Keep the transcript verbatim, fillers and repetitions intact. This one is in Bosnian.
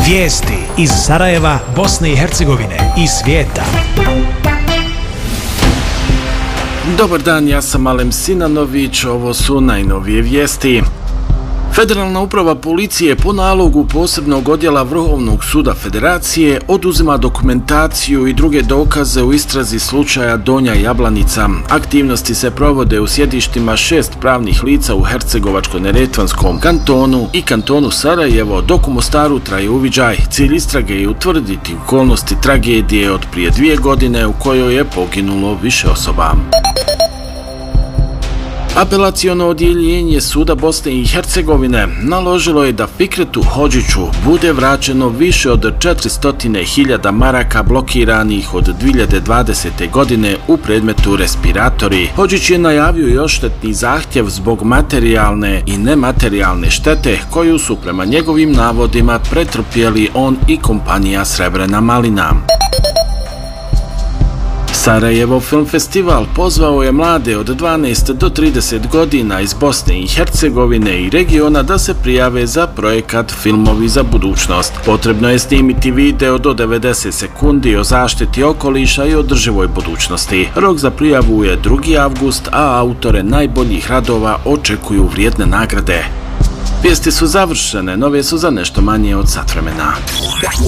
Vijesti iz Sarajeva, Bosne i Hercegovine i svijeta. Dobar dan, ja sam Alem Sinanović, ovo su najnovije vijesti. Federalna uprava policije po nalogu posebnog odjela Vrhovnog suda Federacije oduzima dokumentaciju i druge dokaze u istrazi slučaja Donja Jablanica. Aktivnosti se provode u sjedištima šest pravnih lica u Hercegovačko-neretvanskom kantonu i kantonu Sarajevo, dok u Mostaru traje uviđaj. Cilj istrage je utvrditi okolnosti tragedije od prije dvije godine u kojoj je poginulo više osoba. Apelaciono odjeljenje Suda Bosne i Hercegovine naložilo je da Fikretu Hodžiću bude vraćeno više od četiristo hiljada maraka blokiranih od dvije hiljade dvadesete. godine u predmetu respiratori. Hodžić je najavio i odštetni zahtjev zbog materijalne i nematerijalne štete koju su prema njegovim navodima pretrpjeli on i kompanija Srebrena malina. Sarajevo Film Festival pozvao je mlade od dvanaest do trideset godina iz Bosne i Hercegovine i regiona da se prijave za projekat Filmovi za budućnost. Potrebno je snimiti video do devedeset sekundi o zaštiti okoliša i održivoj budućnosti. Rok za prijavu je drugi avgust, a autore najboljih radova očekuju vrijedne nagrade. Vijesti su završene, nove su za nešto manje od sat vremena.